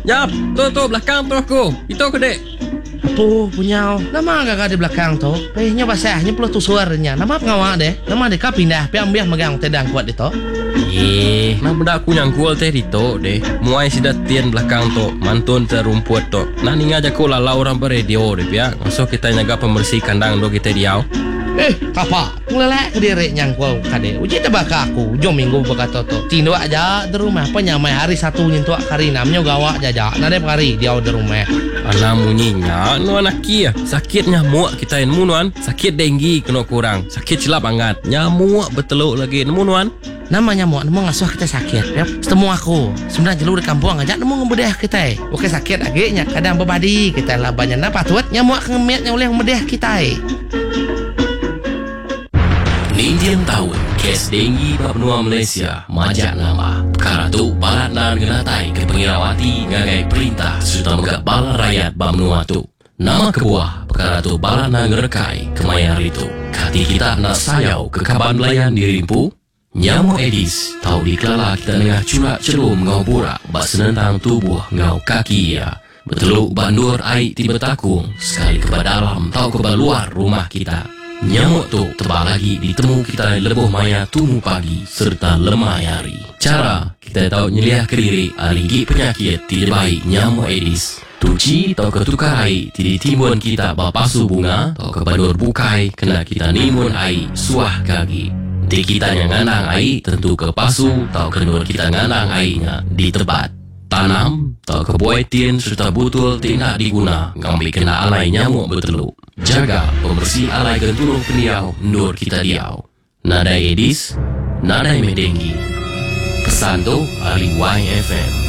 Yap, tu belakang tu aku. Itu aku dek. Apa punya? Nama agak di belakang tu. Nya basahnya pula tu suaranya. Nama pengawak deh. Nama dek kau pindah. Ambil megang tedang kuat itu. Nah budak aku nyangkul teh dito deh. Muai sidat tian belakang tu. Mantun terumput tu. Nah ni ngajak aku lalau orang beradio deh ya. Masuk kita nyaga pembersih kandang do kita diau. Kapa? Ngelelak ke diri nyangkul kade. Uji tebak aku. Jom minggu berkata tu. Tindo aja di rumah. Penyamai hari satu nyentuh Karina. Gawak jajak. Nade hari dia di rumah. Alah munyinya nu anak kia. Sakit nyamuk kita yang munuan. Sakit denggi kena kurang. Sakit celap angat. Nyamuk beteluk lagi nemu nuan. Nama nyamuk nemu ngasuh kita sakit. Yep. Setemu aku. Sebenarnya jelur di kampung aja nemu ngebedah kita. Oke sakit lagi nya kadang berbadi kita lah banyak napa tuat nyamuk ngemetnya oleh ngebedah kita. Nindian tahun kes denggi benua Malaysia majak nama perkara tu balat dan genatai ke pengirawati ngagai perintah serta megak bala rakyat benua tu nama kebuah perkara tu balat dan ngerekai kemayar itu kati kita nak sayau ke kaban belayan dirimpu nyamuk Aedes tahu dikelala kita nengah curak celum ngau burak bak senentang tubuh ngau kaki ya beteluk bandur air tiba takung sekali ke dalam tahu ke luar rumah kita. Nyamuk tu tebal lagi ditemu kita lebuh maya tumu pagi serta lemah hari. Cara kita tahu nyeliah ke diri aligi penyakit tidak baik nyamuk Aedes. Tuci atau ketukar air tidak timbun kita bapasu bunga atau kebandur bukai kena kita nimbun air suah kaki. Di kita yang nganang air tentu ke pasu atau kenur kita nganang airnya di tempat. Tanam atau kebuaitin serta butul tidak diguna ngambil kena alai nyamuk berteluk. Jaga pembersih alai genturung peniau nur kita diau. Nadai Aedes, nadai medenggi. Pesan tu ahli YFM.